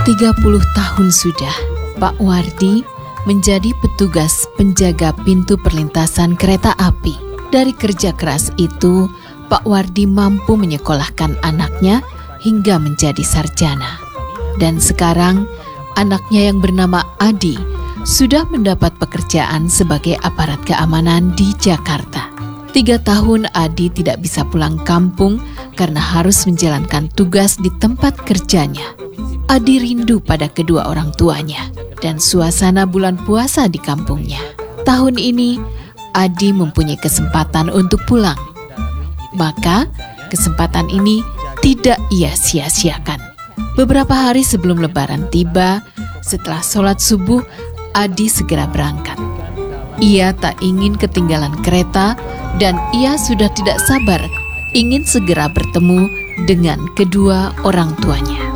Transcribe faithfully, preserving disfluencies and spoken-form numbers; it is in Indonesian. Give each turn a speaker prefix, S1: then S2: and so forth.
S1: tiga puluh tahun sudah Pak Wardi menjadi petugas penjaga pintu perlintasan kereta api. Dari kerja keras itu, Pak Wardi mampu menyekolahkan anaknya hingga menjadi sarjana. Dan sekarang, anaknya yang bernama Adi sudah mendapat pekerjaan sebagai aparat keamanan di Jakarta. Tiga tahun Adi tidak bisa pulang kampung karena harus menjalankan tugas di tempat kerjanya. Adi rindu pada kedua orang tuanya dan suasana bulan puasa di kampungnya. Tahun ini, Adi mempunyai kesempatan untuk pulang. Maka, kesempatan ini tidak ia sia-siakan. Beberapa hari sebelum Lebaran tiba, setelah sholat subuh, Adi segera berangkat. Ia tak ingin ketinggalan kereta dan ia sudah tidak sabar ingin segera bertemu dengan kedua orang tuanya.